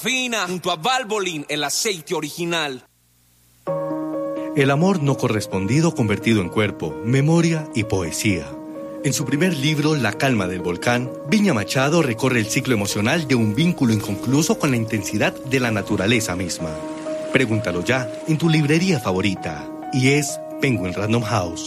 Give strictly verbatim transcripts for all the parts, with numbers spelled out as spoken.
parafina, junto a Valvoline, el aceite original. El amor no correspondido convertido en cuerpo, memoria y poesía. En su primer libro, La calma del volcán, Viña Machado recorre el ciclo emocional de un vínculo inconcluso con la intensidad de la naturaleza misma. Pregúntalo ya en tu librería favorita. Y es Penguin Random House.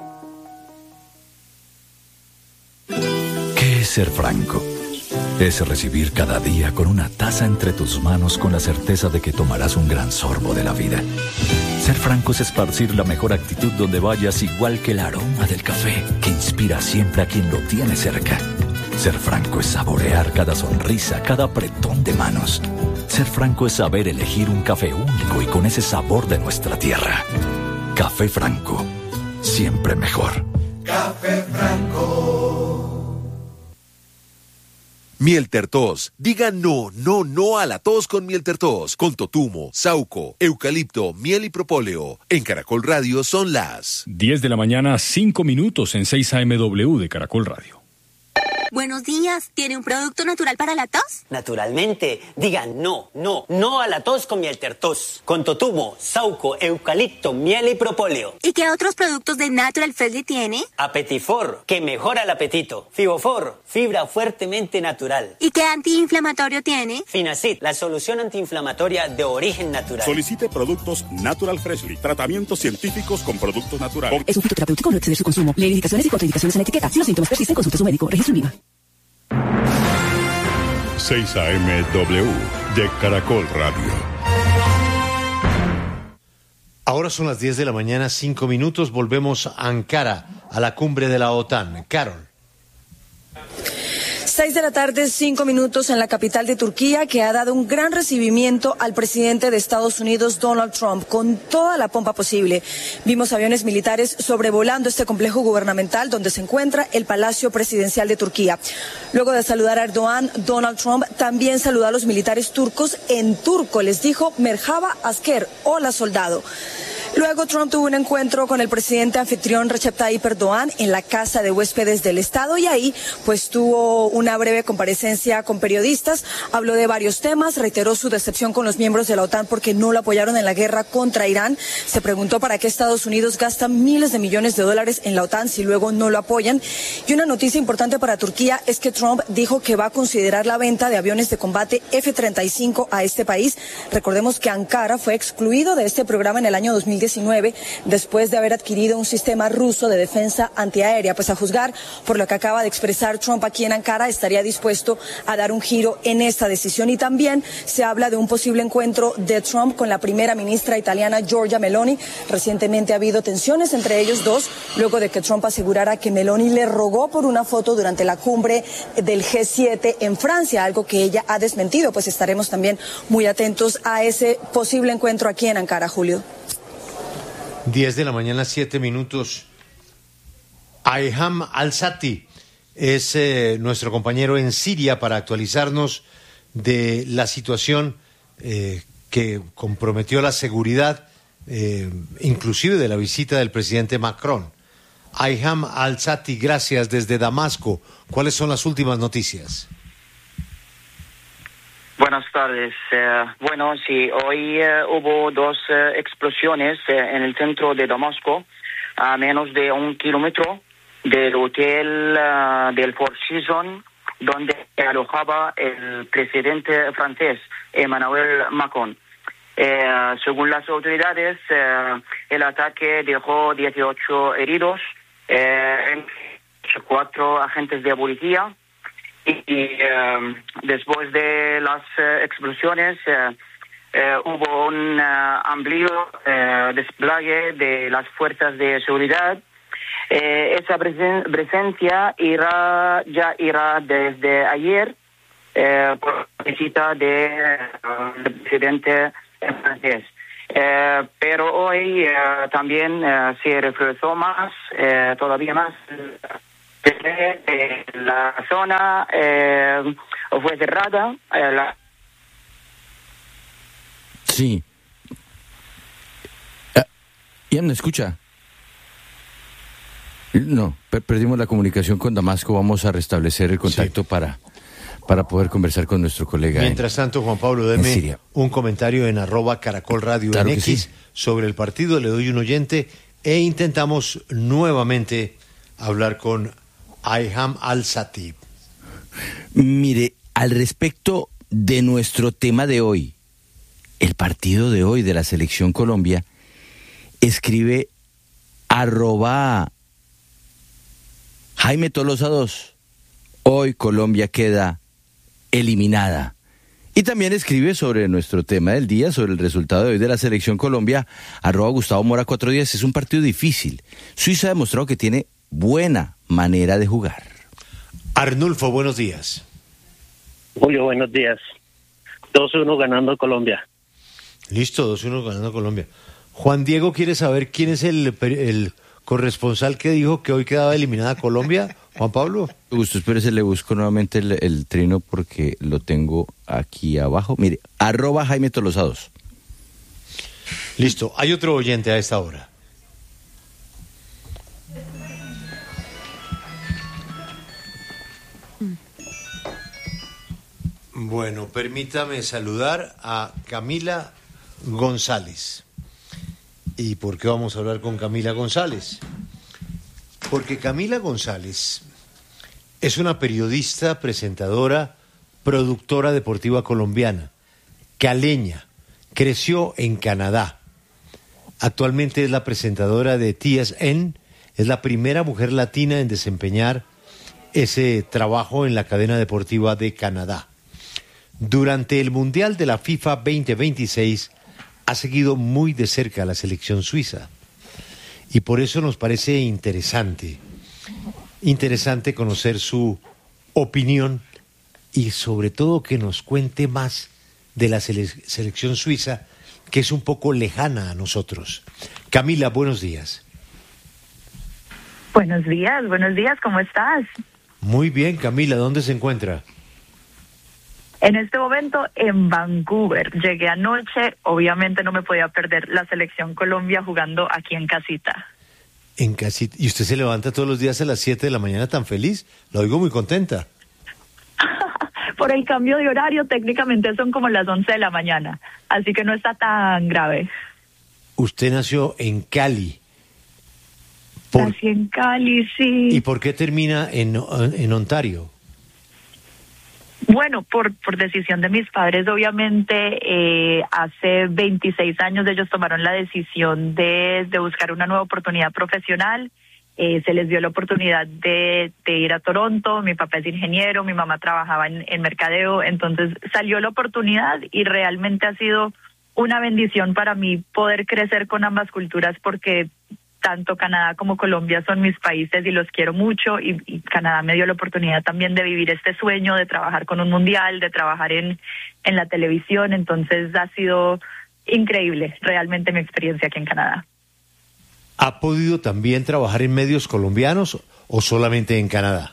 ¿Qué es ser franco? Es recibir cada día con una taza entre tus manos con la certeza de que tomarás un gran sorbo de la vida. Ser franco es esparcir la mejor actitud donde vayas, igual que el aroma del café que inspira siempre a quien lo tiene cerca. Ser franco es saborear cada sonrisa, cada apretón de manos. Ser franco es saber elegir un café único y con ese sabor de nuestra tierra. Café Franco, siempre mejor. Café Franco. Miel Tertos. Diga no, no, no a la tos con Miel Tertos. Con totumo, sauco, eucalipto, miel y propóleo. En Caracol Radio son las diez de la mañana, cinco minutos en seis A M W de Caracol Radio. Buenos días. ¿Tiene un producto natural para la tos? Naturalmente. Digan no, no, no a la tos con Miel Tertos. Con totumo, sauco, eucalipto, miel y propóleo. ¿Y qué otros productos de Natural Freshly tiene? Apetifor, que mejora el apetito. Fibofor, fibra fuertemente natural. ¿Y qué antiinflamatorio tiene? Finacid, la solución antiinflamatoria de origen natural. Solicite productos Natural Freshly. Tratamientos científicos con productos naturales. Es un fitoterapéutico, no exceder su consumo. Lee indicaciones y contraindicaciones en etiqueta. Si los síntomas persisten, consulte a su médico. Registro INVIMA. seis A M W de Caracol Radio. Ahora son las diez de la mañana, cinco minutos. Volvemos a Ankara, a la cumbre de la OTAN. Carol. Seis de la tarde, cinco minutos en la capital de Turquía, que ha dado un gran recibimiento al presidente de Estados Unidos, Donald Trump, con toda la pompa posible. Vimos aviones militares sobrevolando este complejo gubernamental donde se encuentra el Palacio Presidencial de Turquía. Luego de saludar a Erdogan, Donald Trump también saludó a los militares turcos en turco. Les dijo Merhaba Asker, hola soldado. Luego Trump tuvo un encuentro con el presidente anfitrión Recep Tayyip Erdogan en la Casa de Huéspedes del Estado y ahí pues tuvo una breve comparecencia con periodistas, habló de varios temas, reiteró su decepción con los miembros de la OTAN porque no lo apoyaron en la guerra contra Irán, se preguntó para qué Estados Unidos gasta miles de millones de dólares en la OTAN si luego no lo apoyan. Y una noticia importante para Turquía es que Trump dijo que va a considerar la venta de aviones de combate F treinta y cinco a este país. Recordemos que Ankara fue excluido de este programa en el año dos mil diecinueve después de haber adquirido un sistema ruso de defensa antiaérea. Pues a juzgar por lo que acaba de expresar Trump aquí en Ankara, estaría dispuesto a dar un giro en esta decisión. Y también se habla de un posible encuentro de Trump con la primera ministra italiana Giorgia Meloni. Recientemente ha habido tensiones entre ellos dos, luego de que Trump asegurara que Meloni le rogó por una foto durante la cumbre del G siete en Francia, algo que ella ha desmentido. Pues estaremos también muy atentos a ese posible encuentro aquí en Ankara, Julio. diez de la mañana, siete minutos. Ayham Al-Sati es eh, nuestro compañero en Siria para actualizarnos de la situación eh, que comprometió la seguridad, eh, inclusive de la visita del presidente Macron. Ayham Al-Sati, gracias desde Damasco. ¿Cuáles son las últimas noticias? Buenas tardes. Eh, bueno, sí, hoy eh, hubo dos eh, explosiones eh, en el centro de Damasco, a menos de un kilómetro del hotel uh, del Four Seasons, donde alojaba el presidente francés, Emmanuel Macron. Eh, según las autoridades, eh, el ataque dejó dieciocho heridos, eh, cuatro agentes de policía. Y, y uh, después de las uh, explosiones uh, uh, hubo un uh, amplio uh, despliegue de las fuerzas de seguridad. Uh, esa presen- presencia irá, ya irá desde ayer uh, por la visita del de, uh, presidente francés. Uh, pero hoy uh, también uh, se reforzó más, uh, todavía más. Desde la zona eh, fue cerrada. Eh, la... Sí. Uh, ¿Ya me escucha? No, per- perdimos la comunicación con Damasco. Vamos a restablecer el contacto sí. para, para poder conversar con nuestro colega. Mientras en, tanto, Juan Pablo, deme un comentario en arroba Caracol Radio claro en X sí. sobre el partido. Le doy un oyente e intentamos nuevamente hablar con Ayham Al-Satib. Mire, al respecto de nuestro tema de hoy, el partido de hoy de la Selección Colombia, escribe arroba Jaime Tolosa dos. Hoy Colombia queda eliminada. Y también escribe sobre nuestro tema del día, sobre el resultado de hoy de la Selección Colombia, arroba Gustavo Mora cuatro días. Es un partido difícil. Suiza ha demostrado que tiene buena manera de jugar. Arnulfo, buenos días. Julio, buenos días. dos uno ganando Colombia. Listo, dos uno ganando Colombia. Juan Diego quiere saber quién es el, el corresponsal que dijo que hoy quedaba eliminada Colombia. Juan Pablo. Gusto, espérese, le busco nuevamente el, el trino porque lo tengo aquí abajo. Mire, arroba Jaime Tolosa dos. Listo, hay otro oyente a esta hora. Bueno, permítame saludar a Camila González. ¿Y por qué vamos a hablar con Camila González? Porque Camila González es una periodista, presentadora, productora deportiva colombiana, caleña, creció en Canadá. Actualmente es la presentadora de T S N, es la primera mujer latina en desempeñar ese trabajo en la cadena deportiva de Canadá. Durante el Mundial de la FIFA veinte veintiséis ha seguido muy de cerca a la selección suiza y por eso nos parece interesante, interesante conocer su opinión y sobre todo que nos cuente más de la sele- selección suiza, que es un poco lejana a nosotros. Camila, buenos días. Buenos días, buenos días, ¿cómo estás? Muy bien, Camila, ¿dónde se encuentra? En este momento en Vancouver. Llegué anoche, obviamente no me podía perder la selección Colombia jugando aquí en casita. En casita. ¿Y usted se levanta todos los días a las siete de la mañana tan feliz? La oigo muy contenta. Por el cambio de horario, técnicamente son como las once de la mañana, así que no está tan grave. Usted nació en Cali. Por... Nací en Cali, sí. ¿Y por qué termina en, en Ontario? Bueno, por, por decisión de mis padres, obviamente, eh, hace veintiséis años ellos tomaron la decisión de, de buscar una nueva oportunidad profesional. Eh, se les dio la oportunidad de, de ir a Toronto. Mi papá es ingeniero, mi mamá trabajaba en, en mercadeo, entonces salió la oportunidad y realmente ha sido una bendición para mí poder crecer con ambas culturas porque tanto Canadá como Colombia son mis países y los quiero mucho y, y Canadá me dio la oportunidad también de vivir este sueño, de trabajar con un mundial, de trabajar en, en la televisión, entonces ha sido increíble realmente mi experiencia aquí en Canadá. ¿Ha podido también trabajar en medios colombianos o solamente en Canadá?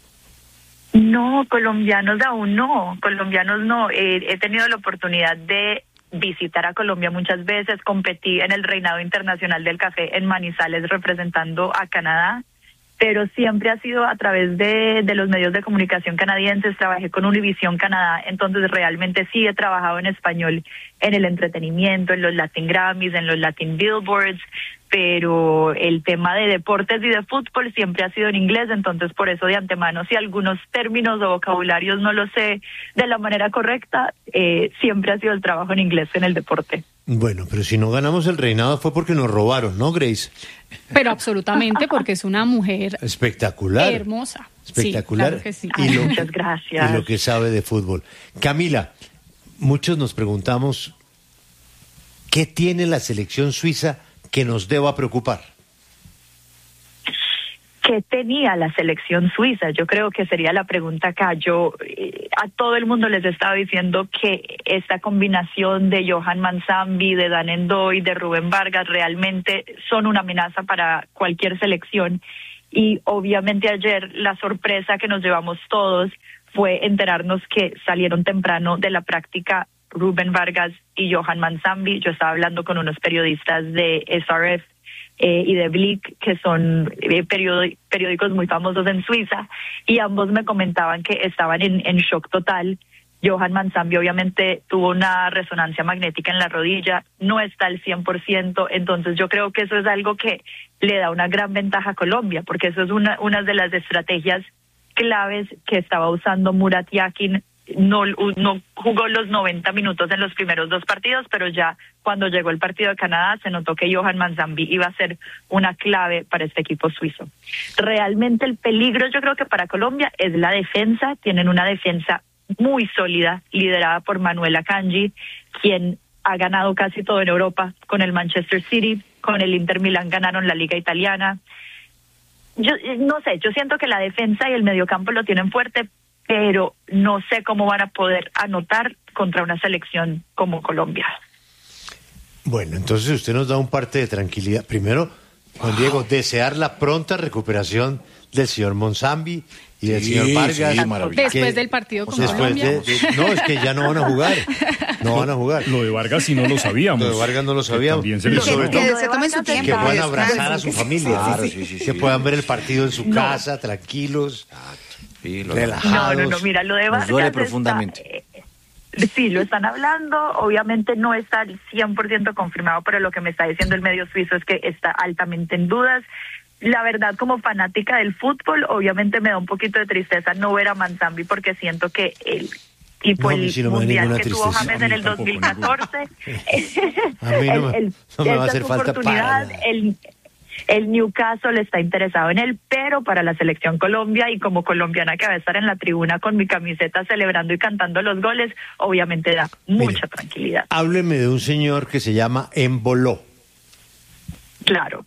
No, colombianos aún no, colombianos no, eh, he tenido la oportunidad de visitar a Colombia muchas veces, competí en el Reinado Internacional del Café en Manizales representando a Canadá, pero siempre ha sido a través de, de los medios de comunicación canadienses. Trabajé con Univision Canadá, entonces realmente sí he trabajado en español en el entretenimiento, en los Latin Grammys, en los Latin Billboards, pero el tema de deportes y de fútbol siempre ha sido en inglés, entonces por eso de antemano, si algunos términos o vocabularios no lo sé de la manera correcta, eh, siempre ha sido el trabajo en inglés en el deporte. Bueno, pero si no ganamos el reinado fue porque nos robaron, ¿no, Grace? Pero absolutamente, porque es una mujer espectacular, hermosa. Espectacular. Sí, claro que sí. Y lo, Muchas gracias. Y lo que sabe de fútbol. Camila, muchos nos preguntamos, ¿qué tiene la selección suiza que nos deba preocupar? ¿Qué tenía la selección suiza? Yo creo que sería la pregunta acá. Yo eh, a todo el mundo les estaba diciendo que esta combinación de Johan Mansambi, de Dan Endoy, de Rubén Vargas realmente son una amenaza para cualquier selección. Y obviamente ayer la sorpresa que nos llevamos todos fue enterarnos que salieron temprano de la práctica Rubén Vargas y Johan Mansambi. Yo estaba hablando con unos periodistas de S R F eh, y de Blick, que son eh, periód- periódicos muy famosos en Suiza, y ambos me comentaban que estaban en, en shock total. Johan Manzambi obviamente tuvo una resonancia magnética en la rodilla, no está al cien por ciento, entonces yo creo que eso es algo que le da una gran ventaja a Colombia, porque eso es una, una de las estrategias claves que estaba usando Murat Yakin. No, no jugó los noventa minutos en los primeros dos partidos, pero ya cuando llegó el partido de Canadá se notó que Johan Manzambi iba a ser una clave para este equipo suizo. Realmente el peligro yo creo que para Colombia es la defensa. Tienen una defensa muy sólida, liderada por Manuel Akanji, quien ha ganado casi todo en Europa. Con el Manchester City, con el Inter Milán ganaron la Liga Italiana. Yo no sé, yo siento que la defensa y el mediocampo lo tienen fuerte, pero no sé cómo van a poder anotar contra una selección como Colombia. Bueno, entonces usted nos da un parte de tranquilidad. Primero, Juan Diego, desear la pronta recuperación del señor Manzambi y del Sí, señor Vargas. sí, maravilloso. Después que- del partido con después Colombia. de- de- no, es que ya no van a jugar. No van a jugar. Lo de Vargas sí no lo sabíamos. Lo de Vargas no lo Que sabíamos. también se Y le sobre olvidó. todo Que se tomen su tiempo. que puedan descansen. abrazar a su familia. Claro, sí, sí, que sí. puedan ver el partido en su No. casa, tranquilos, Sí, lo- relajados. No, no, no, mira, lo de Vargas Nos duele está- profundamente. eh, sí, lo están hablando, obviamente no está al cien por ciento confirmado, pero lo que me está diciendo el medio suizo es que está altamente en dudas. La verdad, como fanática del fútbol, obviamente me da un poquito de tristeza no ver a Manzambi, porque siento que el tipo, No, a mí el sí no me da mundial ninguna que tuvo tristeza. James A en mí el tampoco, dos mil catorce, A mí no me- el- el- no me va a esta hacer es su falta para oportunidad. nada. El, el Newcastle está interesado en él, pero para la selección Colombia, y como colombiana que va a estar en la tribuna con mi camiseta celebrando y cantando los goles, obviamente da mucha tranquilidad. Hábleme de un señor que se llama Emboló. Claro.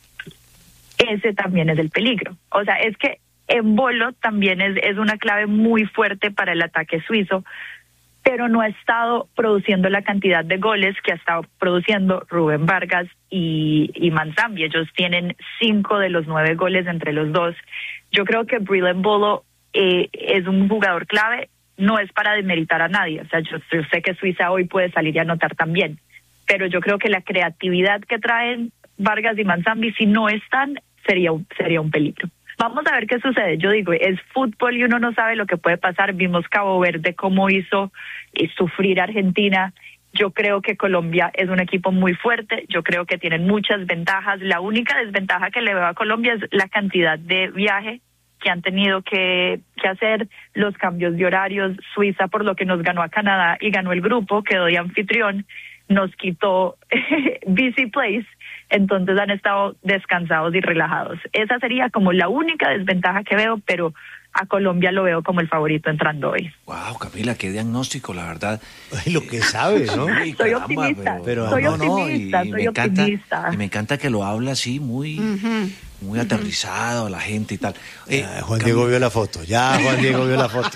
Ese también es el peligro. O sea, es que Embolo también es, es una clave muy fuerte para el ataque suizo, pero no ha estado produciendo la cantidad de goles que ha estado produciendo Rubén Vargas y, y Manzambi. Ellos tienen cinco de los nueve goles entre los dos. Yo creo que Bril Embolo eh, es un jugador clave, no es para demeritar a nadie. O sea, yo, yo sé que Suiza hoy puede salir y anotar también, pero yo creo que la creatividad que traen Vargas y Manzambi, si no están, sería un, sería un peligro. Vamos a ver qué sucede. Yo digo, es fútbol y uno no sabe lo que puede pasar. Vimos Cabo Verde cómo hizo eh, sufrir a Argentina. Yo creo que Colombia es un equipo muy fuerte. Yo creo que tienen muchas ventajas. La única desventaja que le veo a Colombia es la cantidad de viaje que han tenido que, que hacer, los cambios de horarios. Suiza, por lo que nos ganó a Canadá y ganó el grupo, quedó de anfitrión, nos quitó Busy Place. Entonces han estado descansados y relajados. Esa sería como la única desventaja que veo, pero a Colombia lo veo como el favorito entrando hoy. Wow, Camila, qué diagnóstico, la verdad. Ay, lo que sabe, ¿no? Ay, Soy caramba, optimista, pero- pero soy no, no, optimista, y soy me encanta, optimista. y me encanta que lo habla así, muy, muy aterrizado a la gente y tal. Eh, Ya, Juan Diego vio la foto. Ya, Juan Diego vio la foto.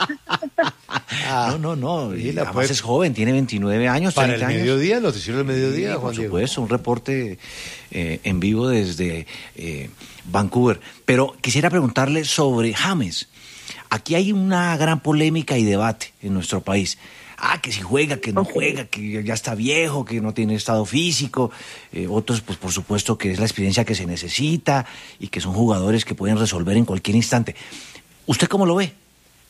No, no, no. Sí, y la además puede- es joven, tiene veintinueve años, Para el treinta años. mediodía, el noticiero del mediodía, Sí, Juan por Diego. supuesto, un reporte eh, en vivo desde eh, Vancouver. Pero quisiera preguntarle sobre James. Aquí hay una gran polémica y debate en nuestro país. Ah, que si juega, que no juega, que ya está viejo, que no tiene estado físico. Eh, otros, pues por supuesto que es la experiencia que se necesita y que son jugadores que pueden resolver en cualquier instante. ¿Usted cómo lo ve?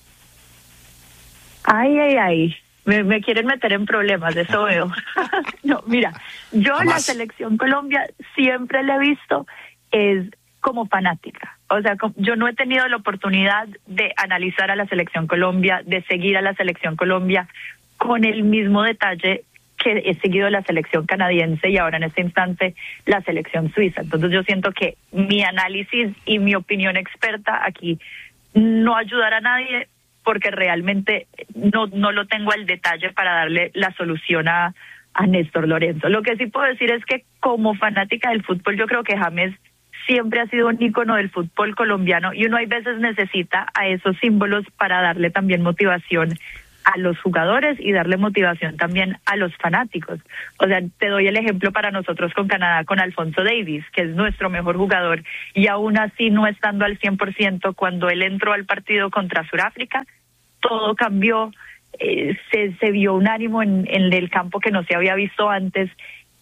Ay, ay, ay. Me, me quieren meter en problemas, eso veo. No, mira, yo Jamás. la selección Colombia siempre la he visto es como fanática. O sea, com- yo no he tenido la oportunidad de analizar a la selección Colombia, de seguir a la selección Colombia con el mismo detalle que he seguido la selección canadiense y ahora en este instante la selección suiza. Entonces yo siento que mi análisis y mi opinión experta aquí no ayudará a nadie, porque realmente no, no lo tengo al detalle para darle la solución a, a Néstor Lorenzo. Lo que sí puedo decir es que como fanática del fútbol, yo creo que James siempre ha sido un ícono del fútbol colombiano y uno hay veces necesita a esos símbolos para darle también motivación a los jugadores y darle motivación también a los fanáticos. O sea, te doy el ejemplo para nosotros con Canadá, con Alfonso Davies, que es nuestro mejor jugador, y aún así no estando al cien por ciento, cuando él entró al partido contra Sudáfrica, todo cambió, eh, se, se vio un ánimo en, en el campo que no se había visto antes.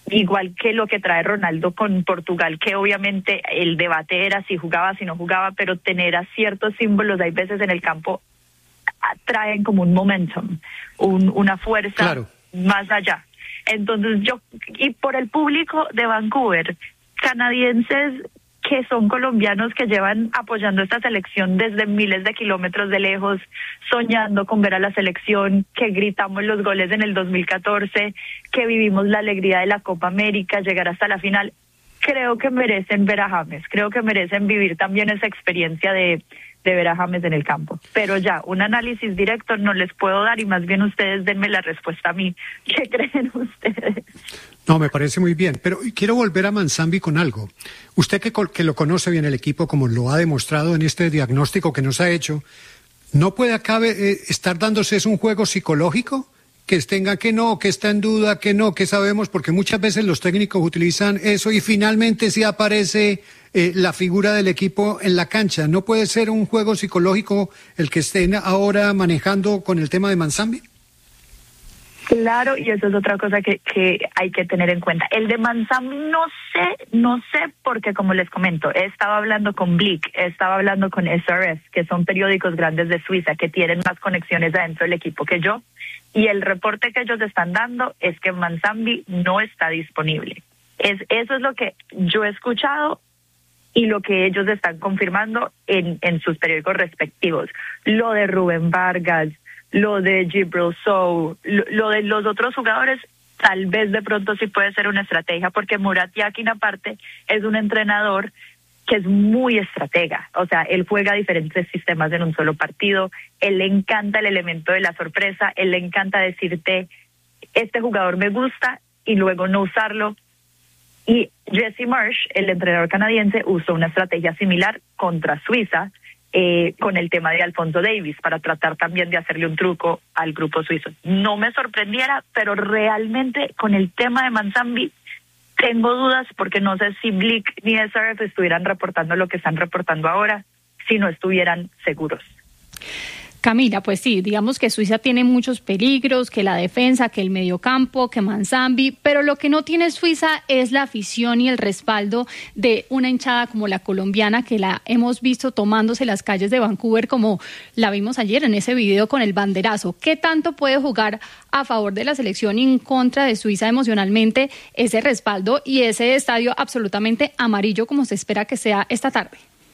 igual que lo que trae Ronaldo con Portugal, que obviamente el debate era si jugaba, si no jugaba, pero tener a ciertos símbolos, hay veces en el campo, traen como un momentum, un, una fuerza claro. más allá. Entonces yo, y por el público de Vancouver, canadienses que son colombianos que llevan apoyando esta selección desde miles de kilómetros de lejos, soñando con ver a la selección, que gritamos los goles en el dos mil catorce, que vivimos la alegría de la Copa América, llegar hasta la final. Creo que merecen ver a James, creo que merecen vivir también esa experiencia de, de ver a James en el campo. Pero ya, un análisis directo no les puedo dar y más bien ustedes denme la respuesta a mí. ¿Qué creen ustedes? No, me parece muy bien, pero quiero volver a Manzambi con algo. Usted que, que lo conoce bien el equipo, como lo ha demostrado en este diagnóstico que nos ha hecho, ¿no puede acá eh, estar dándose es un juego psicológico? Que tenga que no, que está en duda, que no, que sabemos, porque muchas veces los técnicos utilizan eso y finalmente sí aparece eh, la figura del equipo en la cancha. ¿No puede ser un juego psicológico el que estén ahora manejando con el tema de Manzambi? Claro, y eso es otra cosa que, que hay que tener en cuenta. El de Manzambi no sé, no sé, porque como les comento, he estado hablando con Blick, he estado hablando con S R S, que son periódicos grandes de Suiza, que tienen más conexiones adentro del equipo que yo, y el reporte que ellos están dando es que Manzambi no está disponible. Es, eso es lo que yo he escuchado y lo que ellos están confirmando en, en sus periódicos respectivos. Lo de Rubén Vargas, lo de Djibril Sow, lo, lo de los otros jugadores, tal vez de pronto sí puede ser una estrategia, porque Murat Yakin aparte es un entrenador que es muy estratega, o sea, él juega diferentes sistemas en un solo partido, él le encanta el elemento de la sorpresa, él le encanta decirte, este jugador me gusta, y luego no usarlo. Y Jesse Marsh, el entrenador canadiense, usó una estrategia similar contra Suiza, Eh, con el tema de Alphonso Davies, para tratar también de hacerle un truco al grupo suizo. No me sorprendiera, pero realmente con el tema de Manzambi tengo dudas, porque no sé si Blick ni S R F estuvieran reportando lo que están reportando ahora si no estuvieran seguros. Camila, pues sí, digamos que Suiza tiene muchos peligros, que la defensa, que el mediocampo, que Manzambi, pero lo que no tiene Suiza es la afición y el respaldo de una hinchada como la colombiana, que la hemos visto tomándose las calles de Vancouver, como la vimos ayer en ese video con el banderazo. ¿Qué tanto puede jugar a favor de la selección y en contra de Suiza emocionalmente ese respaldo y ese estadio absolutamente amarillo como se espera que sea esta tarde?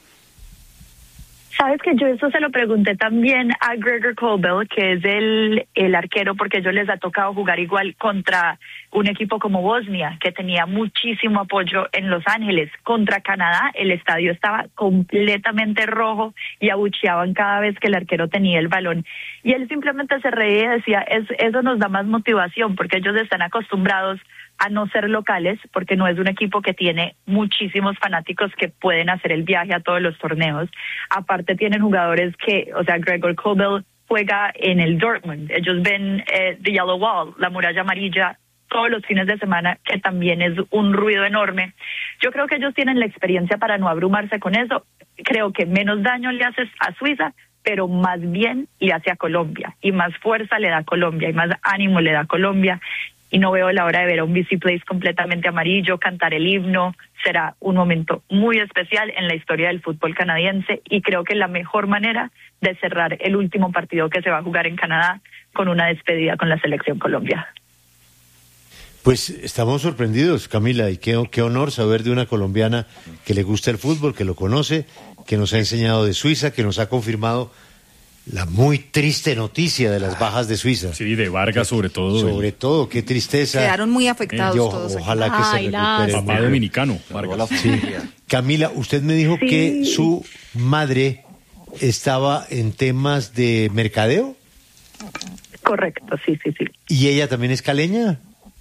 Sabes que yo eso se lo pregunté también a Gregor Kobel, que es el, el arquero, porque ellos les ha tocado jugar igual contra un equipo como Bosnia, que tenía muchísimo apoyo en Los Ángeles. Contra Canadá, el estadio estaba completamente rojo y abucheaban cada vez que el arquero tenía el balón. Y él simplemente se reía y decía, es, eso nos da más motivación, porque ellos están acostumbrados a no ser locales, porque no es un equipo que tiene muchísimos fanáticos que pueden hacer el viaje a todos los torneos. Aparte tienen jugadores que, o sea, Gregor Kobel juega en el Dortmund, ellos ven eh, The Yellow Wall, la muralla amarilla, todos los fines de semana, que también es un ruido enorme. Yo creo que ellos tienen la experiencia para no abrumarse con eso. Creo que menos daño le hace a Suiza, pero más bien le hace a Colombia, y más fuerza le da a Colombia, y más ánimo le da a Colombia. Y no veo la hora de ver a un B C Place completamente amarillo, cantar el himno. Será un momento muy especial en la historia del fútbol canadiense, y creo que la mejor manera de cerrar el último partido que se va a jugar en Canadá con una despedida con la selección Colombia. Pues estamos sorprendidos, Camila, y qué, qué honor saber de una colombiana que le gusta el fútbol, que lo conoce, que nos ha enseñado de Suiza, que nos ha confirmado la muy triste noticia de las bajas de Suiza. Sí, de Vargas sobre todo. Sobre todo, qué tristeza. Quedaron muy afectados eh, yo, todos. Ojalá aquí. que Ay, se recupere. Papá dominicano, Vargas. Sí. Camila, usted me dijo Sí. que su madre estaba en temas de mercadeo. Correcto, sí, sí, sí. ¿Y ella también es caleña?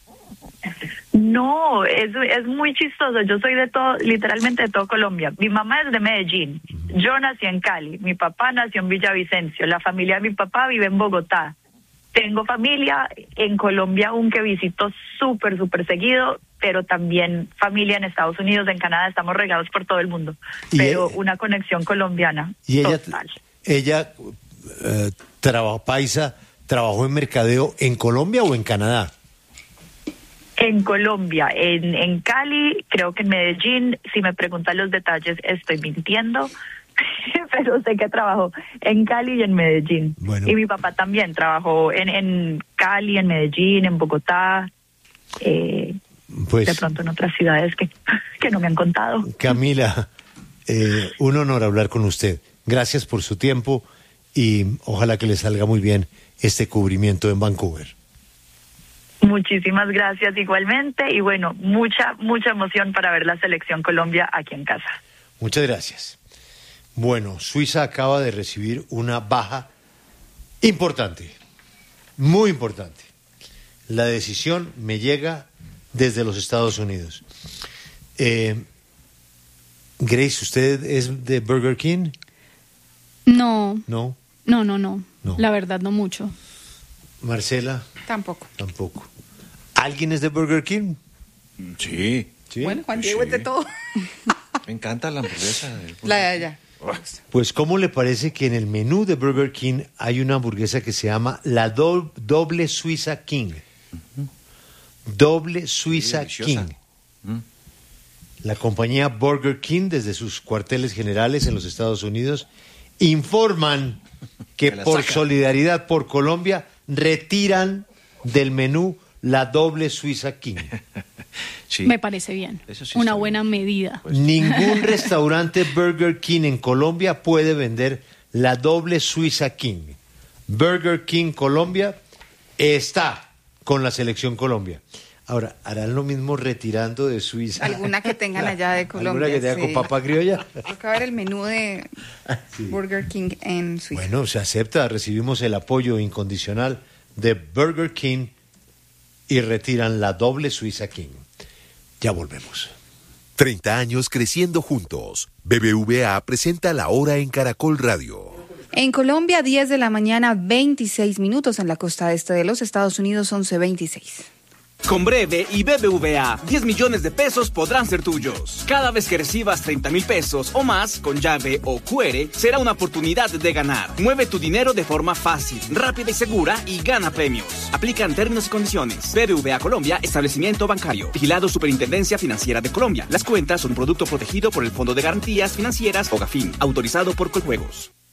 No, es, es muy chistoso. Yo soy de todo, literalmente de todo Colombia. Mi mamá es de Medellín. Yo nací en Cali. Mi papá nació en Villavicencio. La familia de mi papá vive en Bogotá. Tengo familia en Colombia aún que visito súper, súper seguido, pero también familia en Estados Unidos, en Canadá. Estamos regados por todo el mundo. Pero ¿Y una conexión colombiana y ella, total. ella eh, trabajó, paisa, trabajó en mercadeo en Colombia o en Canadá? En Colombia, en, en Cali, creo que en Medellín. Si me preguntan los detalles, estoy mintiendo. Pero sé que trabajó en Cali y en Medellín. Bueno. Y mi papá también trabajó en, en Cali, en Medellín, en Bogotá, eh, pues, de pronto en otras ciudades que, que no me han contado. Camila, eh, un honor hablar con usted. Gracias por su tiempo y ojalá que le salga muy bien este cubrimiento en Vancouver. Muchísimas gracias igualmente y bueno, mucha, mucha emoción para ver la selección Colombia aquí en casa. Muchas gracias. Bueno, Suiza acaba de recibir una baja importante, muy importante. La decisión me llega desde los Estados Unidos. Eh, Grace, ¿usted es de Burger King? No. ¿No? No, no, no. No. La verdad, no mucho. Marcela. Tampoco. Tampoco. ¿Alguien es de Burger King? Sí. ¿Sí? Bueno, Juan Diego es de todo. Me encanta la hamburguesa. del La de allá. Pues, ¿cómo le parece que en el menú de Burger King hay una hamburguesa que se llama la do- Doble Suiza King? Uh-huh. Doble Suiza Sí, King. Uh-huh. La compañía Burger King, desde sus cuarteles generales en los Estados Unidos, informan que por saca. solidaridad por Colombia retiran del menú la Doble Suiza King. Sí. Me parece bien. Eso sí Una está buena bien. medida. Pues- Ningún restaurante Burger King en Colombia puede vender la Doble Suiza King. Burger King Colombia está con la selección Colombia. Ahora, ¿harán lo mismo retirando de Suiza? Alguna que tengan allá de Colombia. ¿Alguna que tenga sí. con papa criolla? Toca ver el menú de Sí. Burger King en Suiza. Bueno, se acepta, recibimos el apoyo incondicional de Burger King y retiran la Doble Suiza King. Ya volvemos. treinta años creciendo juntos. B B V A presenta La Hora en Caracol Radio. En Colombia, diez de la mañana, veintiséis minutos. En la costa este de los Estados Unidos, once veintiséis. Con Breve y B B V A, diez millones de pesos podrán ser tuyos. Cada vez que recibas treinta mil pesos o más con llave o Q R, será una oportunidad de ganar. Mueve tu dinero de forma fácil, rápida y segura y gana premios. Aplican términos y condiciones. B B V A Colombia, establecimiento bancario. Vigilado Superintendencia Financiera de Colombia. Las cuentas son un producto protegido por el Fondo de Garantías Financieras o GAFIN, autorizado por Coljuegos.